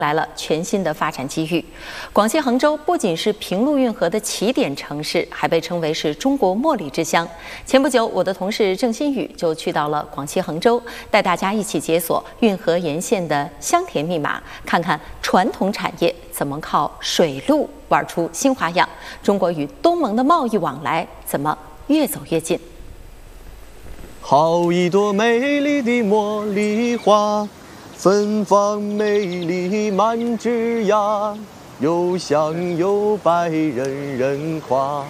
来了全新的发展机遇。广西杭州不仅是平陆运河的起点城市，还被称为是中国茉莉之乡。前不久，我的同事郑新宇就去到了广西杭州，带大家一起解锁运河沿线的香甜密码，看看传统产业怎么靠水路玩出新花样，中国与东盟的贸易往来怎么越走越近。 好一朵美丽的茉莉花，芬芳美丽满枝桠，又香又白人人夸。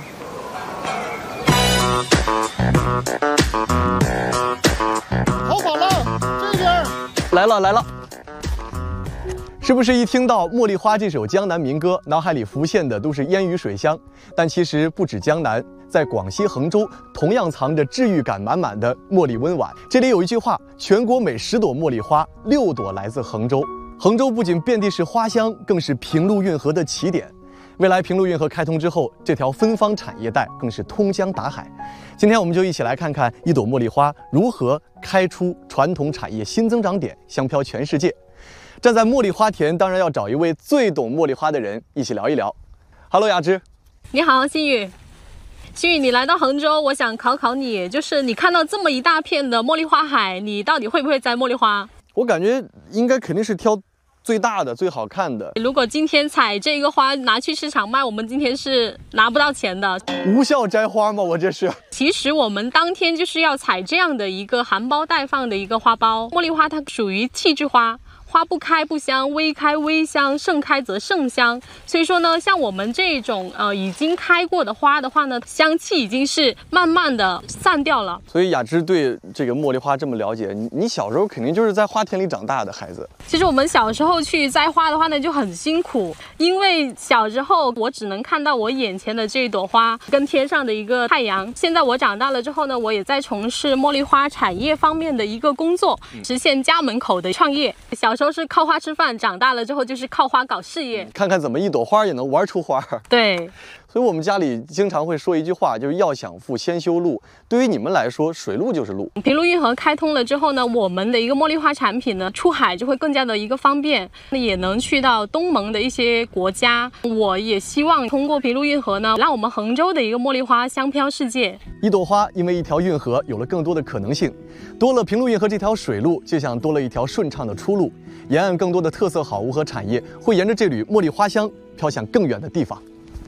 好好了，这边来了，是不是一听到《茉莉花》这首江南民歌，脑海里浮现的都是烟雨水乡？但其实不止江南，在广西杭州同样藏着治愈感满满的茉莉温婉。这里有一句话：全国每10朵茉莉花，6朵来自杭州。杭州不仅遍地是花香，更是平陆运河的起点。未来平陆运河开通之后，这条芬芳产业带更是通江达海。今天我们就一起来看看一朵茉莉花如何开出传统产业新增长点，香飘全世界。站在茉莉花田，当然要找一位最懂茉莉花的人一起聊一聊。Hello， 雅芝。 你好，新宇。新宇，你来到杭州，我想考考你，就是你看到这么一大片的茉莉花海，你到底会不会摘茉莉花？ 我感觉应该肯定是挑最大的、最好看的。 如果今天采这个花拿去市场卖，我们今天是拿不到钱的。 无效摘花吗？我这是。 其实我们当天就是要采这样的一个含苞待放的一个花苞。茉莉花它属于气质花。花不开不香，微开微香，盛开则盛香。所以说呢，像我们这种已经开过的花的话呢，香气已经是慢慢的散掉了。 所以雅芝对这个茉莉花这么了解，你小时候肯定就是在花田里长大的孩子。 其实我们小时候去摘花的话呢，就很辛苦，因为小时候我只能看到我眼前的这一朵花跟天上的一个太阳。现在我长大了之后呢，我也在从事茉莉花产业方面的一个工作，实现家门口的创业。小时候是靠花吃饭，长大了之后就是靠花搞事业。 看看怎么一朵花也能玩出花。 对。 所以我们家里经常会说一句话，就是要想富先修路。对于你们来说，水路就是路。 平陆运河开通了之后呢，我们的一个茉莉花产品呢，出海就会更加的一个方便，也能去到东盟的一些国家。我也希望通过平陆运河呢，让我们杭州的一个茉莉花香飘世界。 一朵花因为一条运河有了更多的可能性，多了平陆运河这条水路，就像多了一条顺畅的出路。沿岸更多的特色好物和产业会沿着这缕茉莉花香飘向更远的地方。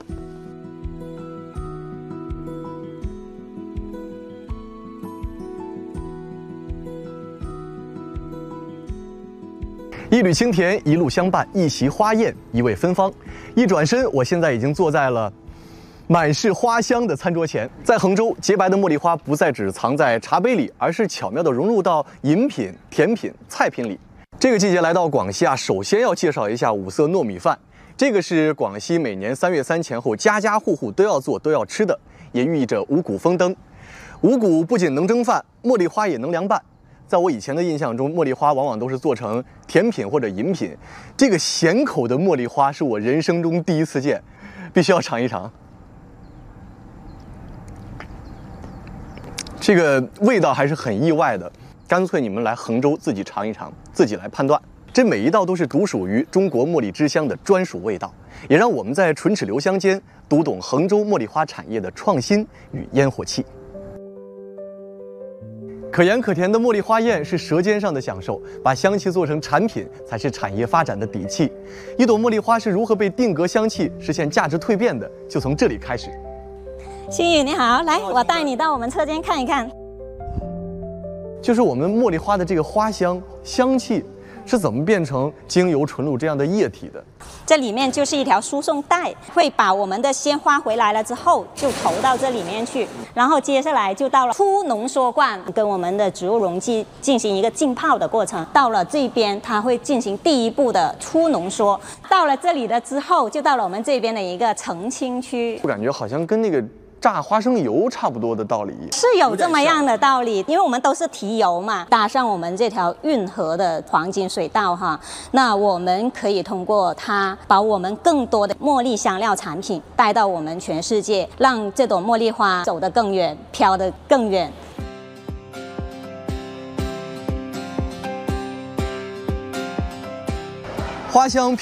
一缕清甜，一路相伴，一袭花艳，一味芬芳。一转身，我现在已经坐在了满是花香的餐桌前。在杭州，洁白的茉莉花不再只藏在茶杯里，而是巧妙地融入到饮品、甜品、菜品里。这个季节来到广西啊，首先要介绍一下五色糯米饭。这个是广西每年3月3前后家家户户都要做、都要吃的，也寓意着五谷丰登。五谷不仅能蒸饭，茉莉花也能凉拌。在我以前的印象中，茉莉花往往都是做成甜品或者饮品。这个咸口的茉莉花是我人生中第一次见，必须要尝一尝。这个味道还是很意外的，干脆你们来杭州自己尝一尝，自己来判断。这每一道都是独属于中国茉莉之乡的专属味道，也让我们在唇齿留香间读懂杭州茉莉花产业的创新与烟火气。可盐可甜的茉莉花宴是舌尖上的享受，把香气做成产品才是产业发展的底气。一朵茉莉花是如何被定格香气，实现价值蜕变的，就从这里开始。 新宇你好，来，我带你到我们车间看一看。 就是我们茉莉花的这个花香香气是怎么变成精油纯露这样的液体的？ 这里面就是一条输送带，会把我们的鲜花回来了之后就投到这里面去，然后接下来就到了初浓缩罐，跟我们的植物溶剂进行一个浸泡的过程。到了这边，它会进行第一步的初浓缩。到了这里了之后，就到了我们这边的一个澄清区。 我感觉好像跟那个榨花生油差不多的道理， 是有这么样的道理，因为我们都是提油嘛，搭上我们这条运河的黄金水道哈，那我们可以通过它把我们更多的茉莉香料产品带到我们全世界，让这朵茉莉花走得更远，飘得更远。 花香